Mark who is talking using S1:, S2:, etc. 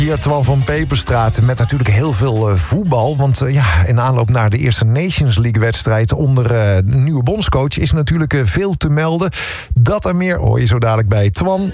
S1: Hier Twan van Peperstraat met natuurlijk heel veel voetbal. Want in aanloop naar de eerste Nations League-wedstrijd onder de nieuwe bondscoach is natuurlijk veel te melden. Dat en meer hoor je zo dadelijk bij Twan.